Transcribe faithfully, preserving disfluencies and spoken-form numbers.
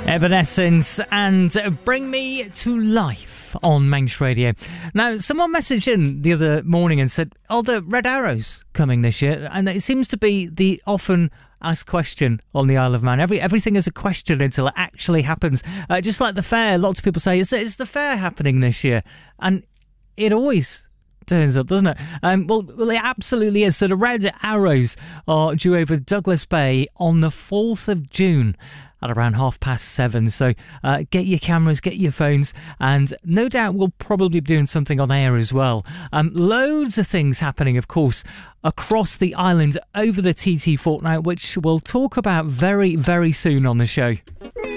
Evanescence and Bring Me to Life on Manx Radio. Now, someone messaged in the other morning and said, oh, the Red Arrow's coming this year, and it seems to be the often asked question on the Isle of Man. Every Everything is a question until it actually happens. Uh, just like the fair, lots of people say, is, is the fair happening this year? And it always turns up, doesn't it? Um, well, well, it absolutely is. So the Red Arrows are due over Douglas Bay on the fourth of June. At around half past seven. So uh, get your cameras, get your phones, and no doubt we'll probably be doing something on air as well. Um, loads of things happening, of course, across the island over the T T fortnight, which we'll talk about very, very soon on the show.